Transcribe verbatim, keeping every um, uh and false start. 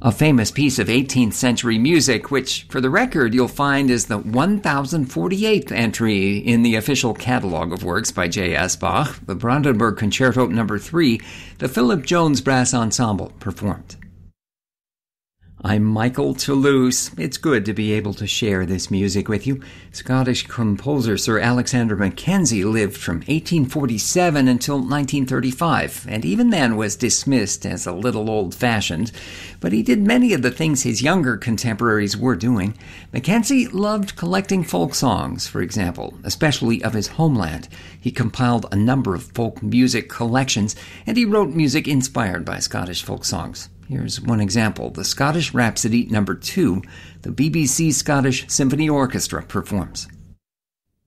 A famous piece of eighteenth century music, which, for the record, you'll find is the one thousand forty-eighth entry in the official catalog of works by J S. Bach, the Brandenburg Concerto Number three, the Philip Jones Brass Ensemble performed. I'm Michael Toulouse. It's good to be able to share this music with you. Scottish composer Sir Alexander Mackenzie lived from eighteen forty-seven until nineteen thirty-five, and even then was dismissed as a little old-fashioned. But he did many of the things his younger contemporaries were doing. Mackenzie loved collecting folk songs, for example, especially of his homeland. He compiled a number of folk music collections, and he wrote music inspired by Scottish folk songs. Here's one example, the Scottish Rhapsody Number two, the B B C Scottish Symphony Orchestra performs.